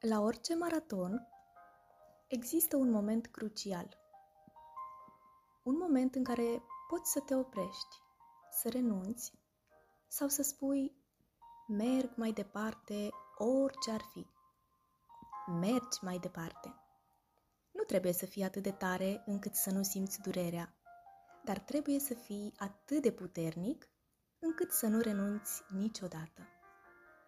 La orice maraton există un moment crucial. Un moment în care poți să te oprești, să renunți sau să spui merg mai departe orice ar fi. Mergi mai departe. Nu trebuie să fii atât de tare încât să nu simți durerea, dar trebuie să fii atât de puternic încât să nu renunți niciodată.